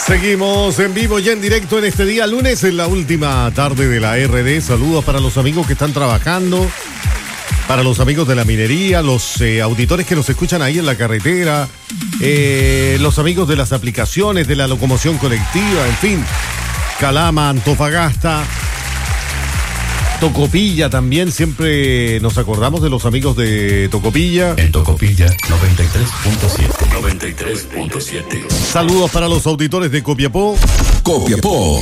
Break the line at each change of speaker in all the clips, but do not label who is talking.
Seguimos en vivo y en directo en este día lunes, en la última tarde de la RD. Saludos para los amigos que están trabajando, para los amigos de la minería, los auditores que nos escuchan ahí en la carretera, los amigos de las aplicaciones, de la locomoción colectiva, en fin, Calama, Antofagasta, Tocopilla también, siempre nos acordamos de los amigos de Tocopilla.
En Tocopilla, 93.7.
Saludos para los auditores de Copiapó.
Copiapó,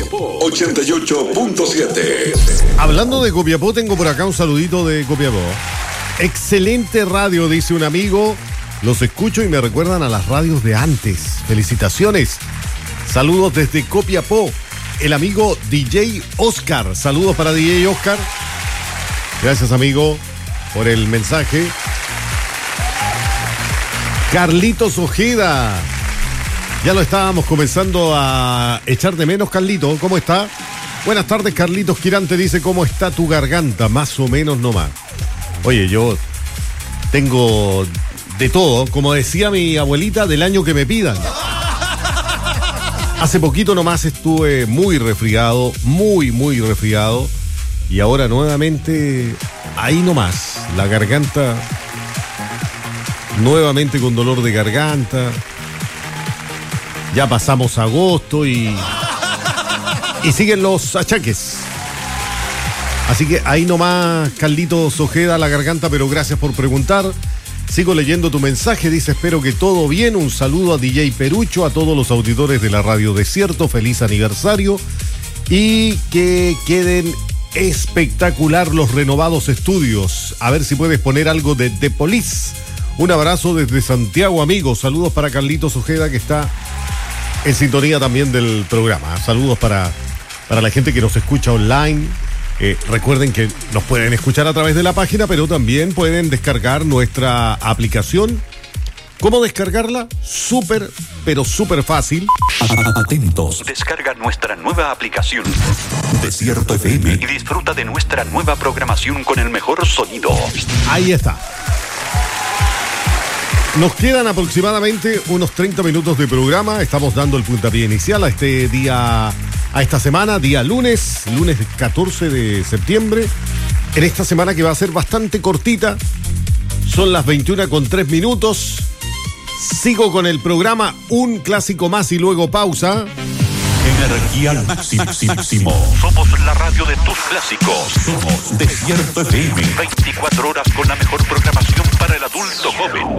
88.7.
Hablando de Copiapó, tengo por acá un saludito de Copiapó. Excelente radio, dice un amigo. Los escucho y me recuerdan a las radios de antes. Felicitaciones. Saludos desde Copiapó. El amigo DJ Oscar. Saludos para DJ Oscar. Gracias, amigo, por el mensaje. Carlitos Ojeda. Ya lo estábamos comenzando a echar de menos, Carlito. ¿Cómo está? Buenas tardes, Carlitos Quirante. Dice, ¿cómo está tu garganta? Más o menos nomás. Oye, yo tengo de todo. Como decía mi abuelita, del año que me pidan. Hace poquito nomás estuve muy resfriado, muy resfriado. Y ahora nuevamente, ahí nomás, la garganta, nuevamente con dolor de garganta. Ya pasamos agosto y siguen los achaques. Así que ahí nomás, Carlitos Ojeda, la garganta, pero gracias por preguntar. Sigo leyendo tu mensaje, dice, espero que todo bien. Un saludo a DJ Perucho, a todos los auditores de la Radio Desierto, feliz aniversario. Y que queden espectacular los renovados estudios. A ver si puedes poner algo de The Police. Un abrazo desde Santiago, amigos. Saludos para Carlitos Ojeda, que está en sintonía también del programa. Saludos para la gente que nos escucha online. Recuerden que nos pueden escuchar a través de la página, pero también pueden descargar nuestra aplicación. ¿Cómo descargarla? Súper, pero súper fácil.
Atentos.
Descarga nuestra nueva aplicación
Desierto FM
y disfruta de nuestra nueva programación con el mejor sonido.
Ahí está. Nos quedan aproximadamente unos 30 minutos de programa. Estamos dando el puntapié inicial a este día, a esta semana, día lunes 14 de septiembre. En esta semana que va a ser bastante cortita. Son las 21:03. Sigo con el programa, un clásico más y luego pausa.
Energía al máximo.
Somos la radio de tus clásicos.
Somos Desierto FM.
24 horas con la mejor programación para el adulto joven.